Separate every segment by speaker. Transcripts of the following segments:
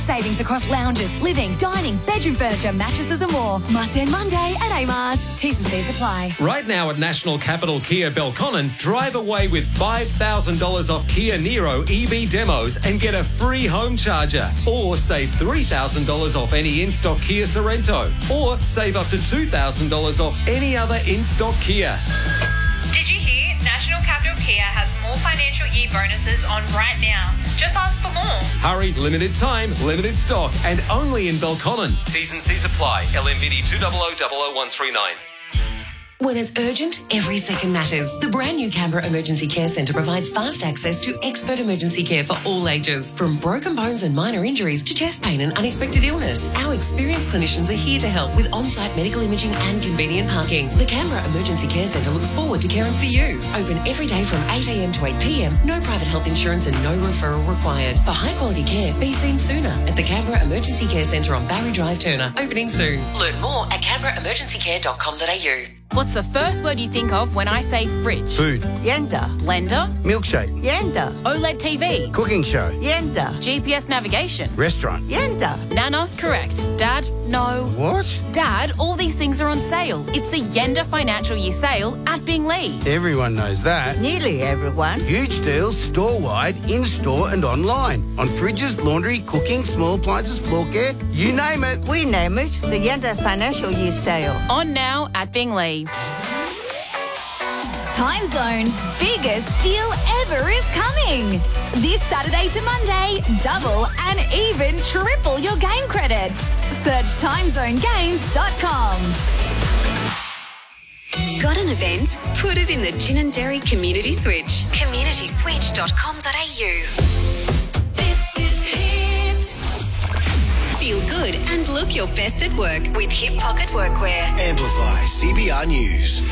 Speaker 1: Savings across lounges, living, dining, bedroom furniture, mattresses and more. Must end Monday at Amart. T's and C's apply.
Speaker 2: Right now at National Capital Kia Belconnen, drive away with $5,000 off Kia Niro EV demos and get a free home charger. Or save $3,000 off any in-stock Kia Sorrento. Or save up to $2,000 off any other in-stock Kia.
Speaker 3: Did you hear? National Capital Kia has more financial year bonuses on right now. Just ask for more.
Speaker 2: Hurry, limited time, limited stock, and only in Belconnen. T's and C's apply. LMVD 200
Speaker 4: When it's urgent, every second matters. The brand new Canberra Emergency Care Centre provides fast access to expert emergency care for all ages. From broken bones and minor injuries to chest pain and unexpected illness, our experienced clinicians are here to help with on-site medical imaging and convenient parking. The Canberra Emergency Care Centre looks forward to caring for you. Open every day from 8 a.m. to 8 p.m. No private health insurance and no referral required. For high-quality care, be seen sooner at the Canberra Emergency Care Centre on Barry Drive, Turner. Opening soon. Learn more at canberraemergencycare.com.au.
Speaker 5: What's the first word you think of when I say fridge?
Speaker 6: Food.
Speaker 7: Yenda.
Speaker 5: Blender?
Speaker 6: Milkshake.
Speaker 7: Yenda.
Speaker 5: OLED TV?
Speaker 6: Cooking show.
Speaker 7: Yenda.
Speaker 5: GPS navigation?
Speaker 6: Restaurant.
Speaker 7: Yenda.
Speaker 5: Nana? Correct. Dad? No.
Speaker 6: What?
Speaker 5: Dad, all these things are on sale. It's the Yenda Financial Year Sale at Binglee.
Speaker 6: Everyone knows that.
Speaker 7: Nearly everyone.
Speaker 6: Huge deals store-wide, in-store and online. On fridges, laundry, cooking, small appliances, floor care, you name it.
Speaker 7: We name it the Yenda Financial Year Sale.
Speaker 5: On now at Binglee.
Speaker 8: Time Zone's biggest deal ever is coming. This Saturday to Monday, double and even triple your game credit. Search timezonegames.com.
Speaker 9: Got an event? Put it in the Ginninderry Community Switch. communityswitch.com.au. This is Hit. Feel good and look your best at work with Hip Pocket Workwear.
Speaker 10: Amplify CBR News.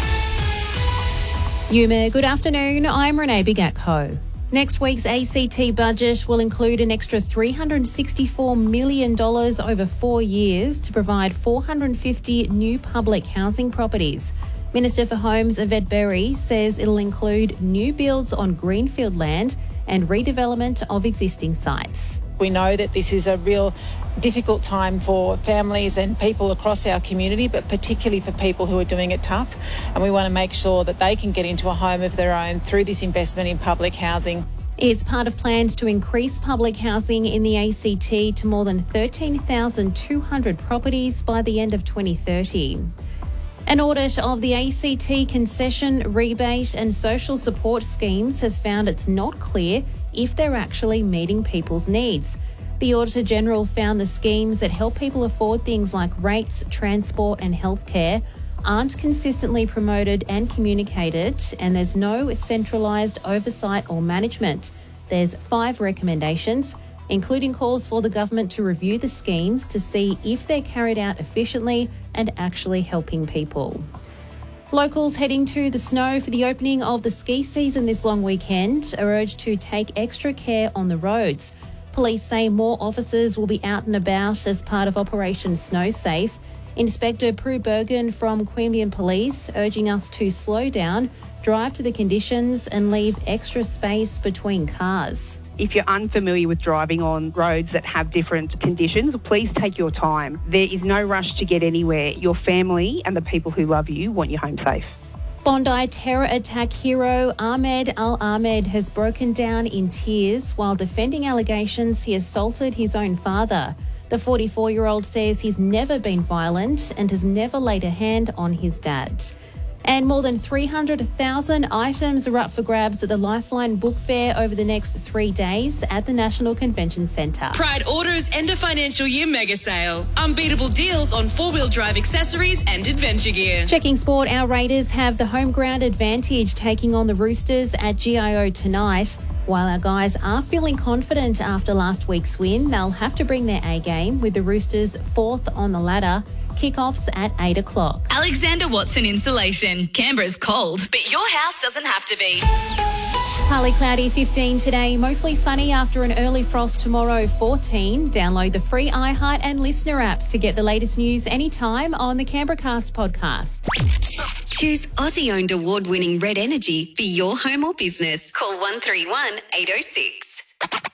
Speaker 11: Yuma, good afternoon. I'm Renee Bigatko. Next week's ACT budget will include an extra $364 million over 4 years to provide 450 new public housing properties. Minister for Homes Yvette Berry says it'll include new builds on greenfield land and redevelopment of existing sites.
Speaker 12: We know that this is a real difficult time for families and people across our community, but particularly for people who are doing it tough. And we want to make sure that they can get into a home of their own through this investment in public housing.
Speaker 11: It's part of plans to increase public housing in the ACT to more than 13,200 properties by the end of 2030. An audit of the ACT concession, rebate and social support schemes has found it's not clear if they're actually meeting people's needs. The Auditor General found the schemes that help people afford things like rates, transport and healthcare aren't consistently promoted and communicated, and there's no centralised oversight or management. There's 5 recommendations, including calls for the government to review the schemes to see if they're carried out efficiently and actually helping people. Locals heading to the snow for the opening of the ski season this long weekend are urged to take extra care on the roads. Police say more officers will be out and about as part of Operation Snow Safe. Inspector Prue Bergen from Queanbeyan Police urging us to slow down, drive to the conditions and leave extra space between cars.
Speaker 13: If you're unfamiliar with driving on roads that have different conditions, please take your time. There is no rush to get anywhere. Your family and the people who love you want you home safe.
Speaker 11: Bondi terror attack hero Ahmed Al-Ahmed has broken down in tears while defending allegations he assaulted his own father. The 44-year-old says he's never been violent and has never laid a hand on his dad. And more than 300,000 items are up for grabs at the Lifeline Book Fair over the next 3 days at the National Convention Centre.
Speaker 14: Pride Auto's End of Financial Year Mega Sale. Unbeatable deals on four-wheel drive accessories and adventure gear.
Speaker 11: Checking sport, our Raiders have the home ground advantage taking on the Roosters at GIO tonight. While our guys are feeling confident after last week's win, they'll have to bring their A-game with the Roosters 4th on the ladder. Kickoffs at 8 o'clock.
Speaker 14: Alexander Watson Insulation. Canberra's cold, but your house doesn't have to be.
Speaker 11: Partly cloudy 15 today, mostly sunny after an early frost tomorrow 14. Download the free iHeart and Listener apps to get the latest news anytime on the Canberra Cast podcast.
Speaker 9: Choose Aussie-owned award-winning Red Energy for your home or business. Call 131 806.